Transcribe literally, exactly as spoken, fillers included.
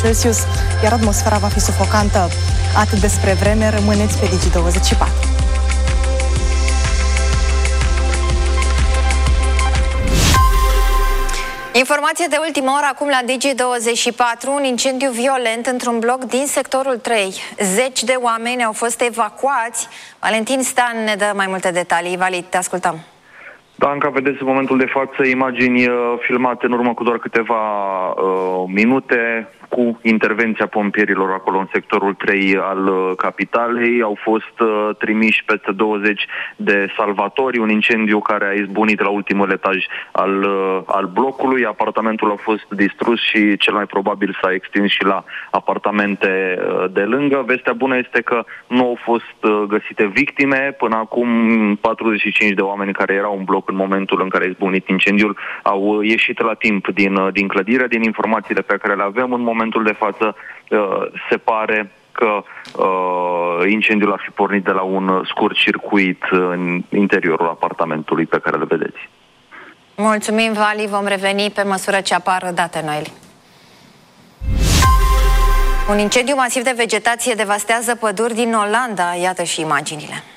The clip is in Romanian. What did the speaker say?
Celsius, iar atmosfera va fi sufocantă. Atât despre vreme, rămâneți pe Digi douăzeci și patru. Informație de ultimă oră acum la Digi douăzeci și patru, un incendiu violent într-un bloc din sectorul trei. Zeci de oameni au fost evacuați. Valentin Stan ne dă mai multe detalii. Vali, te ascultăm. Danca, vedeți în momentul de față imagini uh, filmate în urmă cu doar câteva uh, minute, cu intervenția pompierilor acolo în sectorul trei al uh, capitalei. Au fost uh, trimiși peste douăzeci de salvatori, un incendiu care a izbunit la ultimul etaj al, uh, al blocului. Apartamentul a fost distrus și cel mai probabil s-a extins și la apartamente uh, de lângă. Vestea bună este că nu au fost uh, găsite victime. Până acum patruzeci și cinci de oameni care erau în bloc în momentul în care a izbunit incendiul au ieșit la timp din, din clădire. Din informațiile pe care le avem în momentul de față, se pare că uh, incendiul ar fi pornit de la un scurt circuit în interiorul apartamentului pe care îl vedeți. Mulțumim, Vali, vom reveni pe măsură ce apar date noi. Un incendiu masiv de vegetație devastează păduri din Olanda, iată și imaginile.